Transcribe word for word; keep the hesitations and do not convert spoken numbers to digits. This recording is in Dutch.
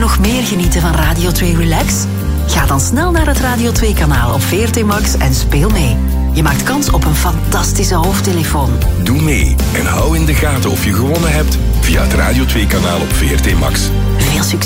nog meer genieten van Radio twee Relax? Ga dan snel naar het Radio twee kanaal op V R T Max en speel mee. Je maakt kans op een fantastische hoofdtelefoon. Doe mee en hou in de gaten of je gewonnen hebt via het Radio twee kanaal op V R T Max. Veel succes!